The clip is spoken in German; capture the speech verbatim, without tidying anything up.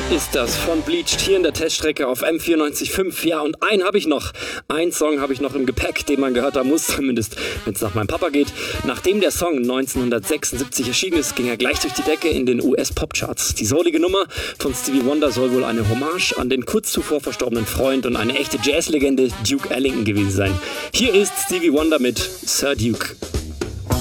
Ist das von Bleached hier in der Teststrecke auf M vierundneunzig Komma fünf. Ja, und einen habe ich noch. Einen Song habe ich noch im Gepäck, den man gehört haben muss, zumindest wenn es nach meinem Papa geht. Nachdem der Song neunzehnhundertsechsundsiebzig erschienen ist, ging er gleich durch die Decke in den U S-Popcharts. Die soulige Nummer von Stevie Wonder soll wohl eine Hommage an den kurz zuvor verstorbenen Freund und eine echte Jazzlegende Duke Ellington gewesen sein. Hier ist Stevie Wonder mit Sir Duke.